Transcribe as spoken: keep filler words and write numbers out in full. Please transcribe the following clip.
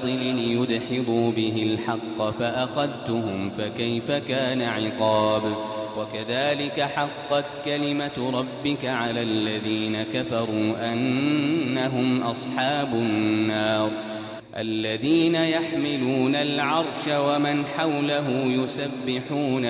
بالباطل ليدحضوا به الحق فأخذتهم فكيف كان عقاب وكذلك حقت كلمة ربك على الذين كفروا أنهم أصحاب النار الذين يحملون العرش ومن حوله يسبحون